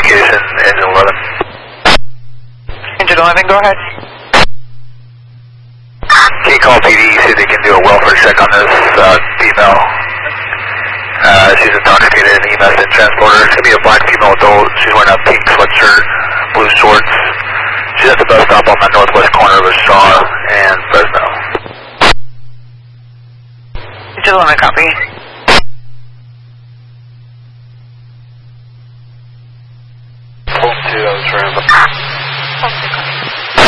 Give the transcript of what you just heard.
communication, engine 11. Engine 11, go ahead. Can you call PD, see if they can do a welfare check on this female? She's intoxicated in EMS and transporter. It's going to be a black female adult. She's wearing a pink sweatshirt, blue shorts. She's at the bus stop on the northwest corner of Shaw and Fresno. Engine 11, copy.